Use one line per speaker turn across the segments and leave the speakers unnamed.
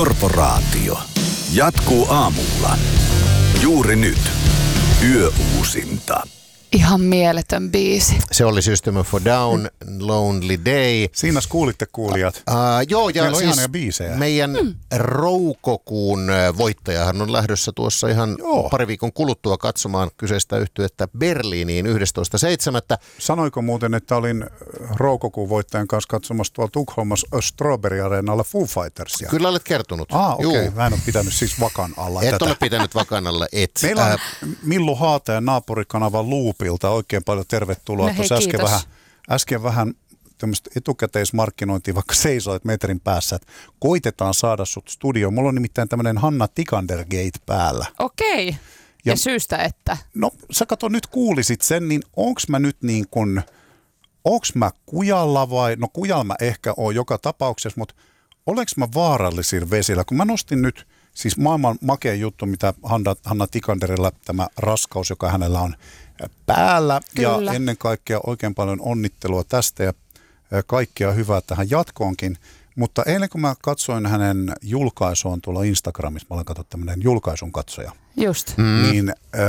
Korporaatio jatkuu aamulla. Juuri nyt. Yöuusinta.
Ihan mieletön biisi.
Se oli System of a Down, Lonely Day.
Siinä kuulitte kuulijat.
Joo, ja
meillä on
siis
ihania biisejä.
meidän Roukokuun voittajahan on lähdössä tuossa ihan pari viikon kuluttua katsomaan kyseistä yhtyettä Berliiniin 11.7.
Sanoiko muuten, että olin Roukokuun voittajan kanssa katsomassa tuolla Tukholmassa Strawberry Areenalla Foo Fightersia?
Kyllä olet kertonut.
Okei. Mä en ole pitänyt siis vakan alla
Et
tätä.
ole pitänyt vakan alla, et.
Meillä on Millu Haataja naapurikanavan Loopilta oikein paljon tervetuloa.
No hei,
äsken vähän tämmöistä etukäteismarkkinointia, vaikka seisoit metrin päässä, että koitetaan saada sut studioon. Mulla on nimittäin tämmöinen Hanna Tikander-gate päällä.
Okei. Ja syystä, että?
No sä kato, nyt kuulisit sen, niin onks mä nyt niin kuin, onks mä kujalla vai, no kujalla mä ehkä oon joka tapauksessa, mutta oleks mä vaarallisilla vesillä, kun mä nostin nyt, siis maailman makea juttu, mitä Hanna Tikanderilla, tämä raskaus, joka hänellä on päällä.
Kyllä.
Ja ennen kaikkea oikein paljon onnittelua tästä ja kaikkea hyvää tähän jatkoonkin. Mutta eilen kun mä katsoin hänen julkaisuaan tuolla Instagramissa, mä olen katsonut tämmöinen julkaisun katsoja.
Just.
Niin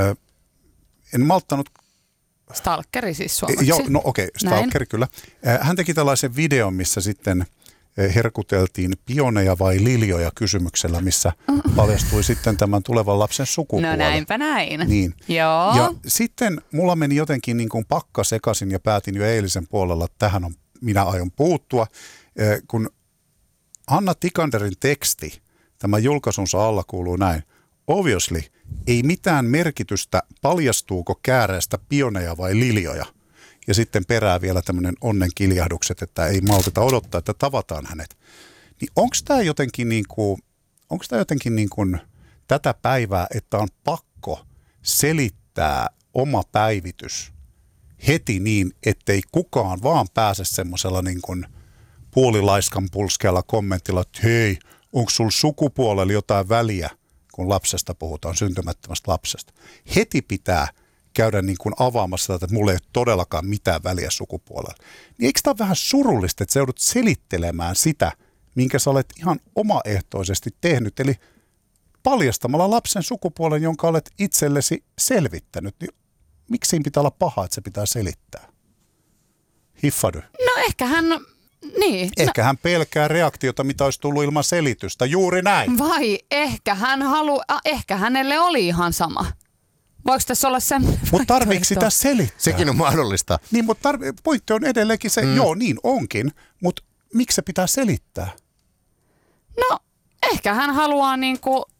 en malttanut.
Stalkeri siis suomeksi.
Joo, no okei, stalkeri kyllä. Hän teki tällaisen videon, missä sitten herkuteltiin pioneja vai liljoja kysymyksellä, missä paljastui sitten tämän tulevan lapsen sukupuoli.
No näinpä näin.
Niin.
Joo.
Ja sitten mulla meni jotenkin niin kuin pakka sekaisin ja päätin jo eilisen puolella, että tähän minä aion puuttua. Kun Hanna Tikanderin teksti, tämä julkaisunsa alla kuuluu näin. Obviously, ei mitään merkitystä paljastuuko kääreestä pioneja vai liljoja. Ja sitten perää vielä tämmöinen onnenkiljahtukset, että ei malteta odottaa, että tavataan hänet. Niin onko tämä jotenkin niin kuin tätä päivää, että on pakko selittää oma päivitys heti niin, ettei kukaan vaan pääse semmoisella niin kuin puolilaiskan pulskealla kommentilla, että hei, onko sulla sukupuolella jotain väliä, kun lapsesta puhutaan, syntymättömästä lapsesta. Heti pitää käydä niin kuin avaamassa tätä, että mulla ei ole todellakaan mitään väliä sukupuolella. Niin eikö tämä ole vähän surullista, että sä joudut selittelemään sitä, minkä sä olet ihan omaehtoisesti tehnyt, eli paljastamalla lapsen sukupuolen, jonka olet itsellesi selvittänyt, niin miksi siinä pitää olla paha, että se pitää selittää? Hiffady.
No ehkä hän, niin.
Ehkä hän pelkää reaktiota, mitä olisi tullut ilman selitystä. Juuri näin.
Vai ehkä hänelle oli ihan sama. Voiko tässä olla semmoinen
Mutta tarviiko sitä selittää?
Sekin on mahdollista.
Niin, mutta pointti on edelleenkin se, joo niin onkin, mutta miksi se pitää selittää?
No ehkä hän haluaa niinku